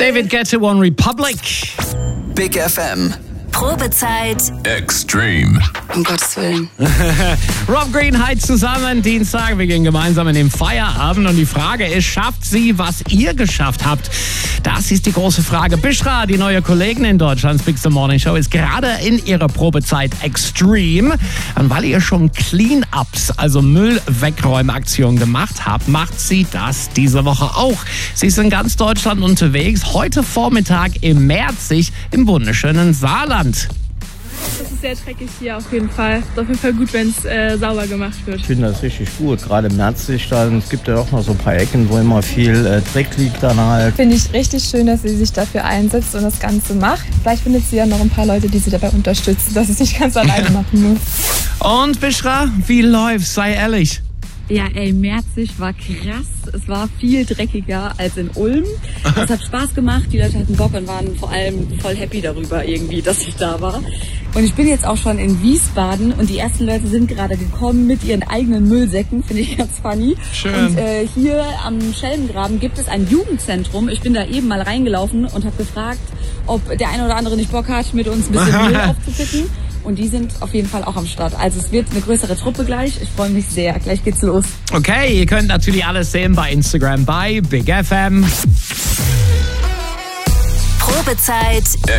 David Guetta, One Republic. Big FM. Probezeit Extreme. Um Gottes Willen. Rob Green, Hyde zusammen, Dienstag. Wir gehen gemeinsam in den Feierabend und die Frage ist, schafft sie, was ihr geschafft habt? Das ist die große Frage. Bishra, die neue Kollegin in Deutschlands Big Morning Show, ist gerade in ihrer Probezeit Extreme. Und weil ihr schon Clean-Ups, also Müllwegräumaktionen gemacht habt, macht sie das diese Woche auch. Sie ist in ganz Deutschland unterwegs. Heute Vormittag im Merzig im wunderschönen Saarland. Es ist sehr dreckig hier auf jeden Fall. Es ist auf jeden Fall gut, wenn es sauber gemacht wird. Ich finde das richtig gut, gerade im Merzig. Es gibt ja auch noch so ein paar Ecken, wo immer viel Dreck liegt dann halt. Finde ich richtig schön, dass sie sich dafür einsetzt und das Ganze macht. Vielleicht findet sie ja noch ein paar Leute, die sie dabei unterstützen, dass sie es nicht ganz alleine machen muss. Und Bishra, wie läuft's? Sei ehrlich. Ja, Merzig war krass. Es war viel dreckiger als in Ulm. Es hat Spaß gemacht, die Leute hatten Bock und waren vor allem voll happy darüber irgendwie, dass ich da war. Und ich bin jetzt auch schon in Wiesbaden und die ersten Leute sind gerade gekommen mit ihren eigenen Müllsäcken, finde ich ganz funny. Schön. Und hier am Schellengraben gibt es ein Jugendzentrum. Ich bin da eben mal reingelaufen und habe gefragt, ob der eine oder andere nicht Bock hat, mit uns ein bisschen Müll aufzupicken. Und die sind auf jeden Fall auch am Start. Also es wird eine größere Truppe gleich. Ich freue mich sehr. Gleich geht's los. Okay, ihr könnt natürlich alles sehen bei Instagram bei Big FM. Probezeit